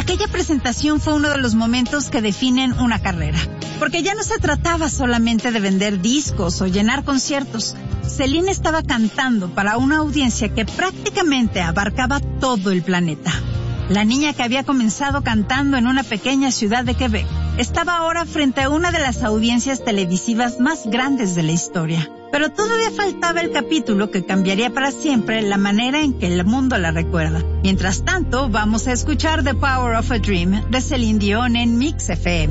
Aquella presentación fue uno de los momentos que definen una carrera, porque ya no se trataba solamente de vender discos o llenar conciertos. Celine estaba cantando para una audiencia que prácticamente abarcaba todo el planeta. La niña que había comenzado cantando en una pequeña ciudad de Quebec estaba ahora frente a una de las audiencias televisivas más grandes de la historia. Pero todavía faltaba el capítulo que cambiaría para siempre la manera en que el mundo la recuerda. Mientras tanto, vamos a escuchar The Power of a Dream de Celine Dion en Mix FM.